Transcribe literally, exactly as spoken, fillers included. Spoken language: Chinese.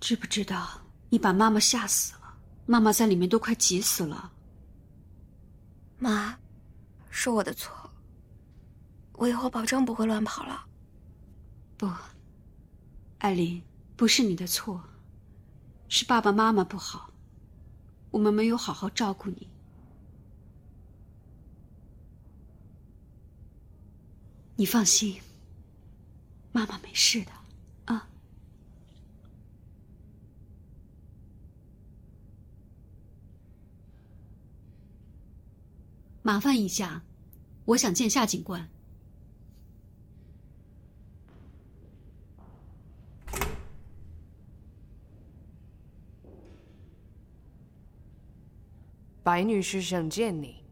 知不知道你把妈妈吓死了？妈妈在里面都快急死了。 妈，是我的错，我以后保证不会乱跑了。 不，艾琳，不是你的错，是爸爸妈妈不好，我们没有好好照顾你。你放心，妈妈没事的，啊。麻烦一下，我想见夏警官。 白女士想见你。